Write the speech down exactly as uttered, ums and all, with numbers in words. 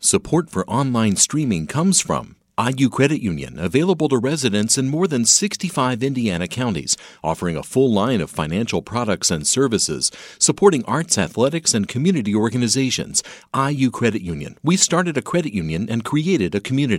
Support for online streaming comes from I U Credit Union, available to residents in more than sixty-five Indiana counties, offering a full line of financial products and services, supporting arts, athletics, and community organizations. I U Credit Union. We started a credit union and created a community.